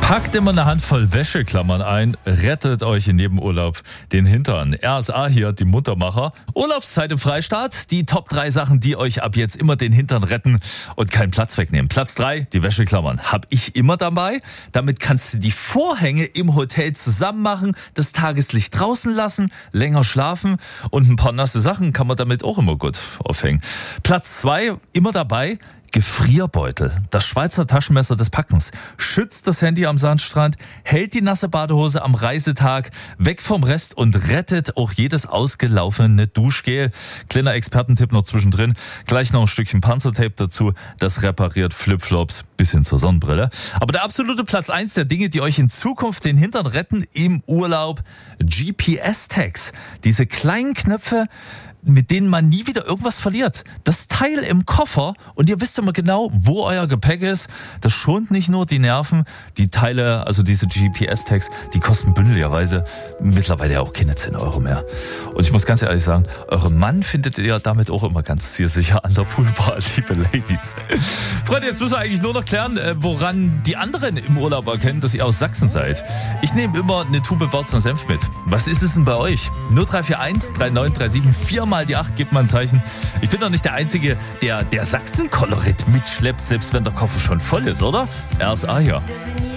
Packt immer eine Handvoll Wäscheklammern ein, rettet euch in jedem Urlaub den Hintern. RSA hier, die Muntermacher. Urlaubszeit im Freistaat, die Top 3 Sachen, die euch ab jetzt immer den Hintern retten und keinen Platz wegnehmen. Platz 3, die Wäscheklammern. Hab ich immer dabei. Damit kannst du die Vorhänge im Hotel zusammen machen, das Tageslicht draußen lassen, länger schlafen und ein paar nasse Sachen kann man damit auch immer gut aufhängen. Platz 2, immer dabei, Gefrierbeutel, das Schweizer Taschenmesser des Packens, schützt das Handy am Sandstrand, hält die nasse Badehose am Reisetag weg vom Rest und rettet auch jedes ausgelaufene Duschgel. Kleiner Expertentipp noch zwischendrin, gleich noch ein Stückchen Panzertape dazu, das repariert Flipflops bis hin zur Sonnenbrille. Aber der absolute Platz 1 der Dinge, die euch in Zukunft den Hintern retten im Urlaub, GPS-Tags, diese kleinen Knöpfe, mit denen man nie wieder irgendwas verliert. Das Teil im Koffer und ihr wisst immer genau, wo euer Gepäck ist. Das schont nicht nur die Nerven. Die Teile, also diese GPS-Tags, die kosten bündeligerweise mittlerweile ja auch keine 10 Euro mehr. Und ich muss ganz ehrlich sagen, euren Mann findet ihr damit auch immer ganz zielsicher an der Poolbar, liebe Ladies. Freunde, jetzt müssen wir eigentlich nur noch klären, woran die anderen im Urlaub erkennen, dass ihr aus Sachsen seid. Ich nehme immer eine Tube Bautzner Senf mit. Was ist es denn bei euch? 0341 3937 4 mal die 8, gebt mal ein Zeichen. Ich bin doch nicht der Einzige, der Sachsen-Kolorit mitschleppt, selbst wenn der Koffer schon voll ist, oder? RSA hier.